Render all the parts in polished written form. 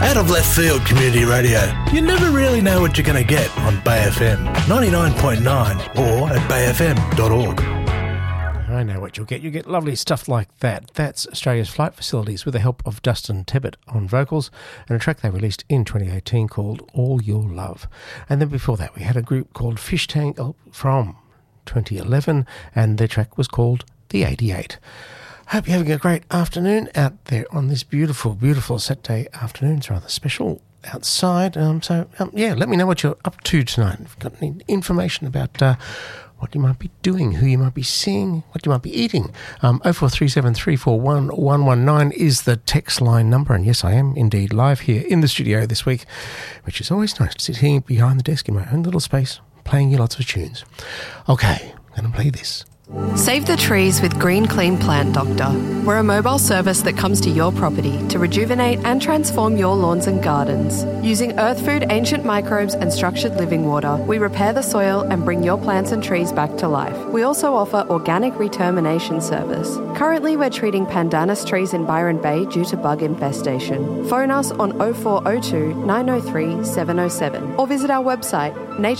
Out of left field community radio. You never really know what you're going to get on Bay FM 99.9 or at bayfm.org. I know what you'll get. You get lovely stuff like that. That's Australia's Flight Facilities with the help of Dustin Tebbett on vocals and a track they released in 2018 called All Your Love. And then before that we had a group called Fish Tank from 2011 and their track was called The 88. Hope you're having a great afternoon out there on this beautiful, beautiful Saturday afternoon. It's rather special outside. Let me know what you're up to tonight. If you've got any information about what you might be doing, who you might be seeing, what you might be eating. 0437 341 119 is the text line number. And yes, I am indeed live here in the studio this week, which is always nice to sit here behind the desk in my own little space, playing you lots of tunes. Okay, I'm going to play this. Save the trees with Green Clean Plant Doctor. We're a mobile service that comes to your property to rejuvenate and transform your lawns and gardens. Using earth food, ancient microbes and structured living water, we repair the soil and bring your plants and trees back to life. We also offer organic retermination service. Currently, we're treating pandanus trees in Byron Bay due to bug infestation. Phone us on 0402 903 707 or visit our website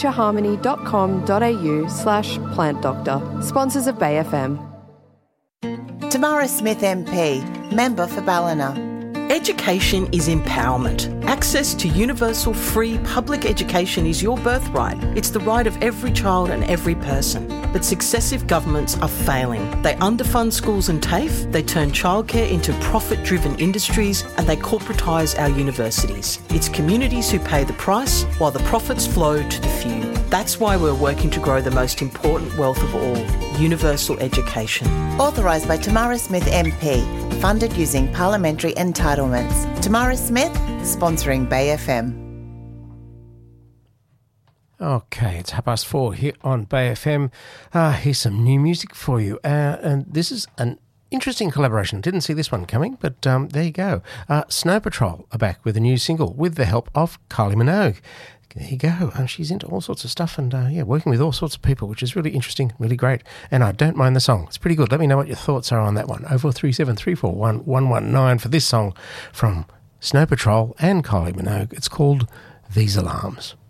natureharmony.com.au/plant doctor. Sponsors of Bay FM. Tamara Smith MP, member for Ballina. Education is empowerment. Access to universal free public education is your birthright. It's the right of every child and every person. But successive governments are failing. They underfund schools and TAFE, they turn childcare into profit-driven industries, and they corporatise our universities. It's communities who pay the price while the profits flow to the few. That's why we're working to grow the most important wealth of all, universal education. Authorised by Tamara Smith MP, funded using parliamentary entitlements. Tamara Smith, sponsoring Bay FM. Okay, it's 4:30 here on Bay FM. Here's some new music for you. And this is an interesting collaboration. Didn't see this one coming, but there you go. Snow Patrol are back with a new single with the help of Kylie Minogue. There you go. She's into all sorts of stuff and, working with all sorts of people, which is really interesting, really great. And I don't mind the song. It's pretty good. Let me know what your thoughts are on that one. 0437 341 119 for this song from Snow Patrol and Kylie Minogue. It's called These Alarms.